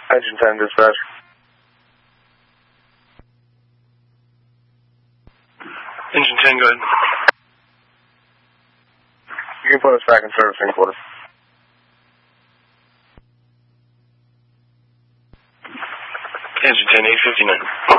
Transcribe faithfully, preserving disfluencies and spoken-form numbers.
Engine ten, dispatch. Engine ten, go ahead. You can put us back in servicing quarters. Engine ten, eight fifty-nine.